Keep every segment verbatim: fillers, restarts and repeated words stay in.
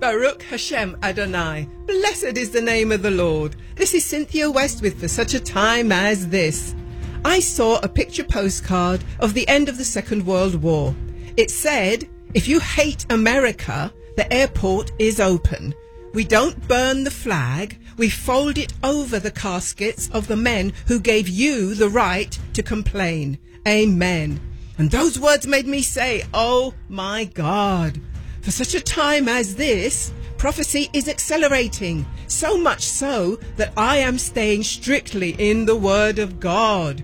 Baruch Hashem Adonai. Blessed is the name of the Lord. This is Cynthia West with For Such a Time as This. I saw a picture postcard of the end of the Second World War. It said, if you hate America, the airport is open. We don't burn the flag, we fold it over the caskets of the men who gave you the right to complain. Amen. And those words made me say, oh my God. For such a time as this, prophecy is accelerating, so much so that I am staying strictly in the Word of God.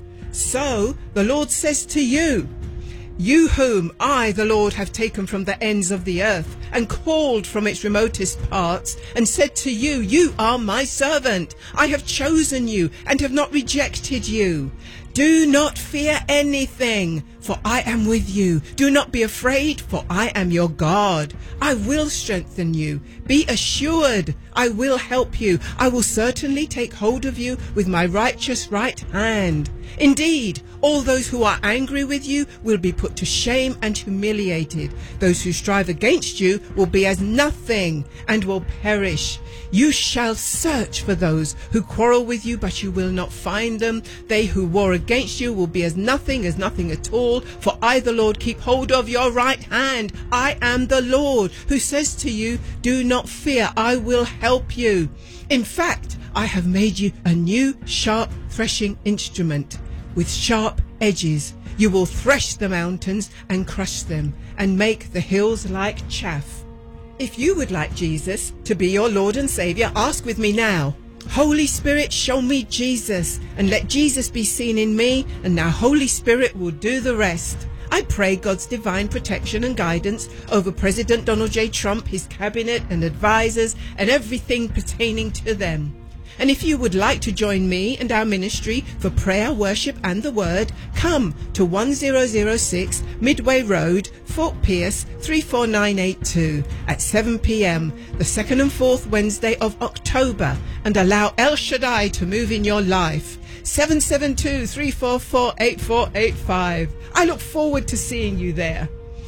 So the Lord says to you, you whom I, the Lord, have taken from the ends of the earth and called from its remotest parts and said to you, you are my servant. I have chosen you and have not rejected you. Do not fear anything, for I am with you. Do not be afraid, for I am your God. I will strengthen you. Be assured, I will help you. I will certainly take hold of you with my righteous right hand. Indeed, all those who are angry with you will be put to shame and humiliated. Those who strive against you will be as nothing and will perish. You shall search for those who quarrel with you, but you will not find them. They who war against you will be as nothing, as nothing at all. For I, the Lord, keep hold of your right hand. I am the Lord who says to you, do not fear, I will help you. In fact, I have made you a new sharp threshing instrument with sharp edges. You will thresh the mountains and crush them and make the hills like chaff. If you would like Jesus to be your Lord and Saviour, ask with me now. Holy Spirit, show me Jesus and let Jesus be seen in me, and now Holy Spirit will do the rest. I pray God's divine protection and guidance over President Donald J. Trump, his cabinet and advisors, and everything pertaining to them. And if you would like to join me and our ministry for prayer, worship and the word, come to one thousand six Midway Road, Fort Pierce three four nine eight two at seven p m the second and fourth Wednesday of October, and allow El Shaddai to move in your life. seven seven two, three four four, eight four eight five. I look forward to seeing you there.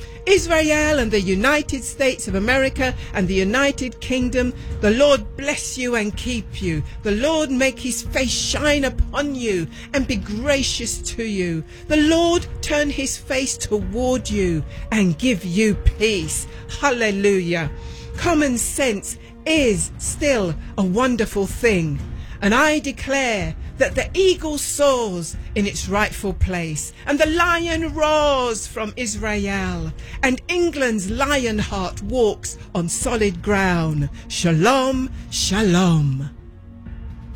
Israel and the United States of America and the United Kingdom, the Lord bless you and keep you. The Lord make his face shine upon you and be gracious to you. The Lord turn his face toward you and give you peace. Hallelujah. Common sense is still a wonderful thing. And I declare that the eagle soars in its rightful place, and the lion roars from Israel, and England's lion heart walks on solid ground. Shalom, shalom.